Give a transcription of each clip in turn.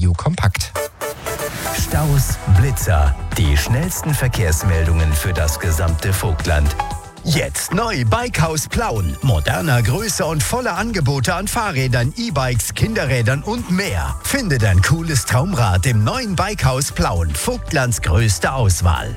Radio Kompakt. Staus, Blitzer, die schnellsten Verkehrsmeldungen für das gesamte Vogtland. Jetzt neu Bikehaus Plauen. Moderner, größer und voller Angebote an Fahrrädern, E-Bikes, Kinderrädern und mehr. Finde dein cooles Traumrad im neuen Bikehaus Plauen. Vogtlands größte Auswahl.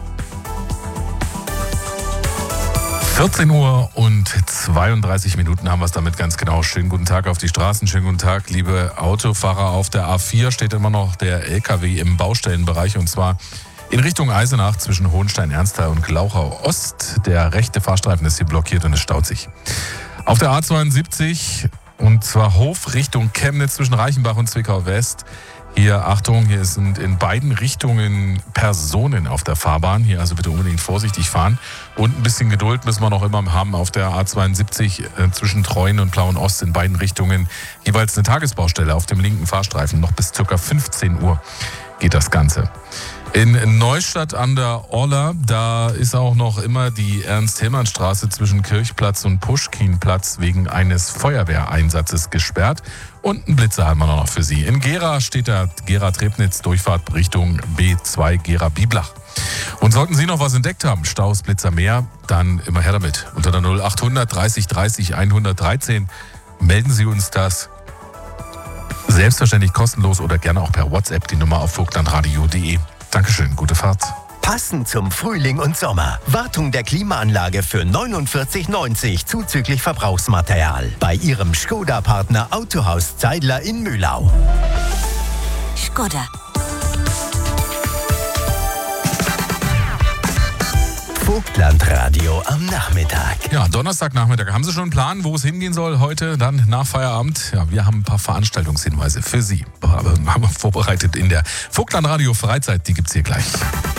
14 Uhr und 32 Minuten haben wir es damit ganz genau. Schönen guten Tag auf die Straßen, schönen guten Tag, liebe Autofahrer. Auf der A4 steht immer noch der LKW im Baustellenbereich und zwar in Richtung Eisenach zwischen Hohenstein-Ernsthal und Glauchau Ost. Der rechte Fahrstreifen ist hier blockiert und es staut sich. Auf der A72 und zwar Hof Richtung Chemnitz zwischen Reichenbach und Zwickau West. Hier, Achtung, hier sind in beiden Richtungen Personen auf der Fahrbahn. Hier also bitte unbedingt vorsichtig fahren. Und ein bisschen Geduld müssen wir noch immer haben auf der A72 zwischen Treuen und Plauen Ost in beiden Richtungen. Jeweils eine Tagesbaustelle auf dem linken Fahrstreifen. Noch bis ca. 15 Uhr geht das Ganze. In Neustadt an der Orla, da ist auch noch immer die Ernst-Hillmann-Straße zwischen Kirchplatz und Puschkinplatz wegen eines Feuerwehreinsatzes gesperrt. Und einen Blitzer haben wir noch für Sie. In Gera steht der Gera-Trebnitz, Durchfahrt Richtung B2 Gera-Bieblach. Und sollten Sie noch was entdeckt haben, Staus, Blitzer, mehr, dann immer her damit. Unter der 0800 30 30 113 melden Sie uns das. Selbstverständlich kostenlos oder gerne auch per WhatsApp die Nummer auf vogtlandradio.de. Dankeschön, gute Fahrt. Passend zum Frühling und Sommer. Wartung der Klimaanlage für 49,90 zuzüglich Verbrauchsmaterial. Bei Ihrem Skoda-Partner Autohaus Zeidler in Mühlau. Skoda. Vogtlandradio am Nachmittag. Ja, Donnerstagnachmittag. Haben Sie schon einen Plan, wo es hingehen soll heute, dann nach Feierabend? Ja, wir haben ein paar Veranstaltungshinweise für Sie. Haben wir vorbereitet in der Vogtlandradio Freizeit. Die gibt's hier gleich.